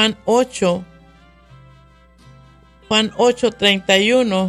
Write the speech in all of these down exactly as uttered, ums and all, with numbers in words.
Juan ocho, Juan ocho, treinta y uno,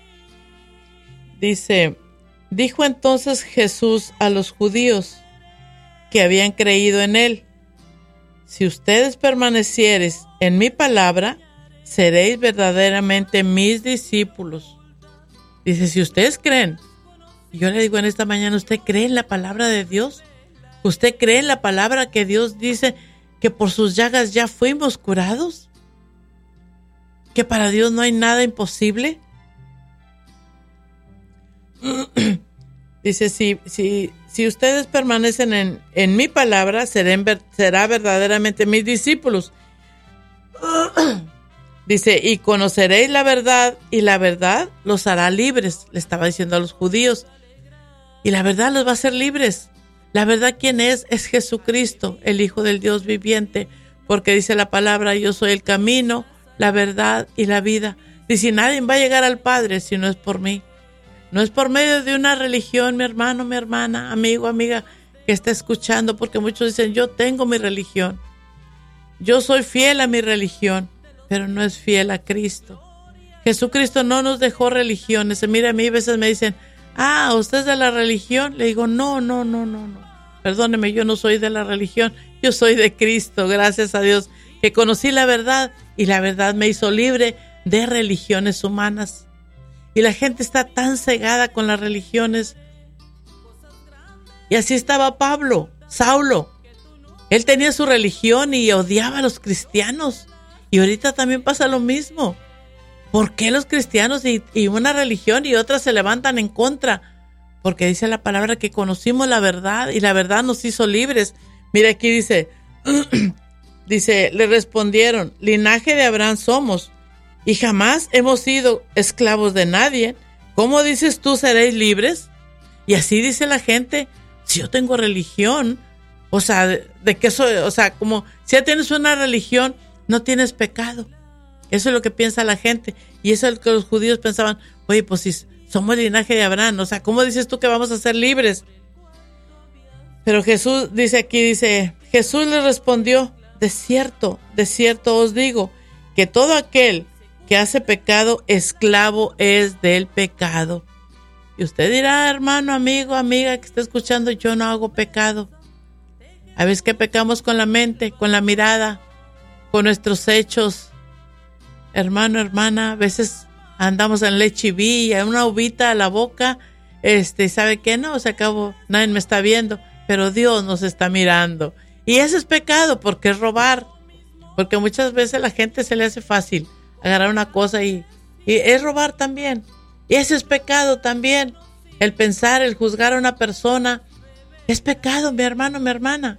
dice, dijo entonces Jesús a los judíos que habían creído en él, si ustedes permaneciereis en mi palabra, seréis verdaderamente mis discípulos. Dice, si ustedes creen, y yo le digo en esta mañana, ¿usted cree en la palabra de Dios? ¿Usted cree en la palabra que Dios dice que por sus llagas ya fuimos curados? ¿Que para Dios no hay nada imposible? Dice, si, si, si ustedes permanecen en, en mi palabra, serán, será verdaderamente mis discípulos. Dice, y conoceréis la verdad, y la verdad los hará libres. Le estaba diciendo a los judíos. Y la verdad los va a hacer libres. La verdad, ¿quién es? Es Jesucristo, el Hijo del Dios viviente. Porque dice la palabra, yo soy el camino, la verdad y la vida. Dice, nadie va a llegar al Padre si no es por mí. No es por medio de una religión, mi hermano, mi hermana, amigo, amiga, que está escuchando. Porque muchos dicen, yo tengo mi religión. Yo soy fiel a mi religión. Pero no es fiel a Cristo. Jesucristo no nos dejó religiones. Mira, a mí a veces me dicen, ah, ¿usted es de la religión? Le digo, no, no, no, no, no. Perdóneme, yo no soy de la religión. Yo soy de Cristo, gracias a Dios, que conocí la verdad y la verdad me hizo libre de religiones humanas. Y la gente está tan cegada con las religiones. Y así estaba Pablo, Saulo. Él tenía su religión y odiaba a los cristianos. Y ahorita también pasa lo mismo. ¿Por qué los cristianos y, y una religión y otras se levantan en contra? Porque dice la palabra que conocimos la verdad y la verdad nos hizo libres. Mira, aquí dice, dice, le respondieron, linaje de Abraham somos y jamás hemos sido esclavos de nadie. ¿Cómo dices tú seréis libres? Y así dice la gente, si yo tengo religión, o sea, ¿de, de qué soy? O sea, como si ya tienes una religión, no tienes pecado. Eso es lo que piensa la gente. Y eso es lo que los judíos pensaban. Oye, pues si somos el linaje de Abraham, o sea, ¿cómo dices tú que vamos a ser libres? Pero Jesús dice aquí, dice, Jesús les respondió, de cierto, de cierto os digo, que todo aquel que hace pecado, esclavo es del pecado. Y usted dirá, hermano, amigo, amiga, que está escuchando, yo no hago pecado. A veces que pecamos con la mente, con la mirada, con nuestros hechos. Hermano, hermana, a veces andamos en leche y villa, una uvita a la boca, este, ¿sabe qué? No, se acabó, nadie me está viendo, pero Dios nos está mirando. Y eso es pecado, porque es robar. Porque muchas veces a la gente se le hace fácil agarrar una cosa y, y es robar también. Y eso es pecado también. El pensar, el juzgar a una persona, es pecado, mi hermano, mi hermana.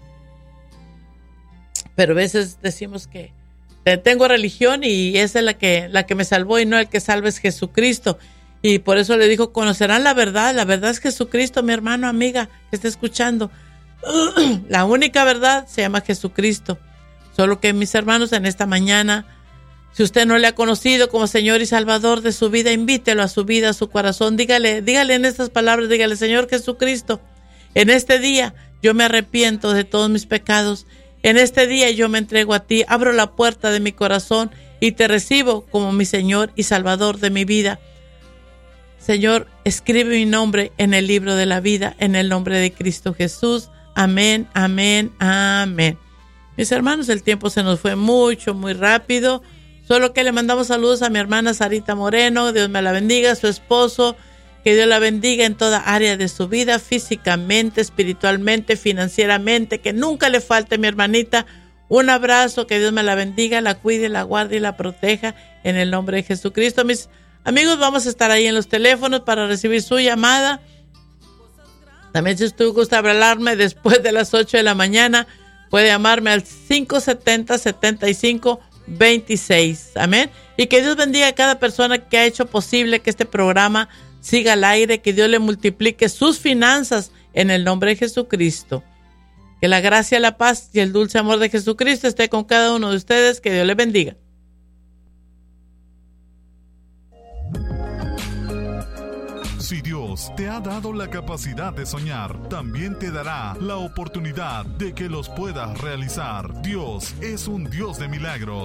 Pero a veces decimos que tengo religión y esa es la que, la que me salvó y no el que salva es Jesucristo. Y por eso le dijo, conocerán la verdad. La verdad es Jesucristo, mi hermano, amiga, que está escuchando. La única verdad se llama Jesucristo. Solo que, mis hermanos, en esta mañana, si usted no le ha conocido como Señor y Salvador de su vida, invítelo a su vida, a su corazón. Dígale, dígale en estas palabras, dígale, Señor Jesucristo, en este día yo me arrepiento de todos mis pecados. En este día yo me entrego a ti, abro la puerta de mi corazón y te recibo como mi Señor y Salvador de mi vida. Señor, escribe mi nombre en el libro de la vida, en el nombre de Cristo Jesús. Amén, amén, amén. Mis hermanos, el tiempo se nos fue mucho, muy rápido. Solo que le mandamos saludos a mi hermana Sarita Moreno. Dios me la bendiga, a su esposo. Que Dios la bendiga en toda área de su vida, físicamente, espiritualmente, financieramente. Que nunca le falte, mi hermanita, un abrazo. Que Dios me la bendiga, la cuide, la guarde y la proteja en el nombre de Jesucristo. Mis amigos, vamos a estar ahí en los teléfonos para recibir su llamada. También si usted gusta hablarme después de las ocho de la mañana, puede llamarme al cinco setenta, setenta y cinco, veintiséis. Amén. Y que Dios bendiga a cada persona que ha hecho posible que este programa siga al aire, que Dios le multiplique sus finanzas en el nombre de Jesucristo. Que la gracia, la paz y el dulce amor de Jesucristo esté con cada uno de ustedes. Que Dios les bendiga. Si Dios te ha dado la capacidad de soñar, también te dará la oportunidad de que los puedas realizar. Dios es un Dios de milagros.